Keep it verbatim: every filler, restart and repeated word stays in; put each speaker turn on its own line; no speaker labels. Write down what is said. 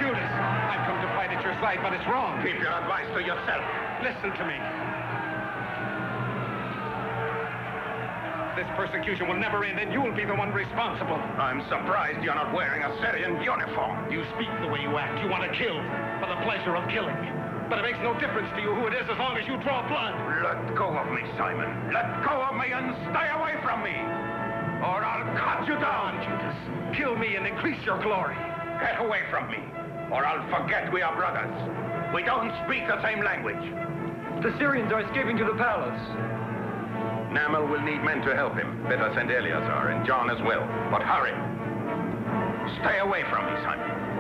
Judas, I've come to fight at your side, but it's wrong.
Keep your advice to yourself.
Listen to me. This persecution will never end, and you'll be the one responsible.
I'm surprised you're not wearing a Syrian uniform.
You speak the way you act. You want to kill for the pleasure of killing. But it makes no difference to you who it is as long as you draw blood.
Let go of me, Simon. Let go of me and stay away from me. Or I'll cut you down.
Judas, kill me and increase your glory.
Get away from me, or I'll forget we are brothers. We don't speak the same language.
The Syrians are escaping to the palace.
Namel will need men to help him. Better send Eleazar and John as well. But hurry. Stay away from me, Simon.